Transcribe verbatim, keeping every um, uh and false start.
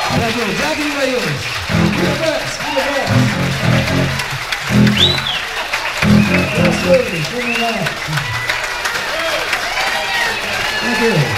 Thank you. Jackie Williams. Be the best. Be the best. Yes, ladies. Bring it on. Thank you.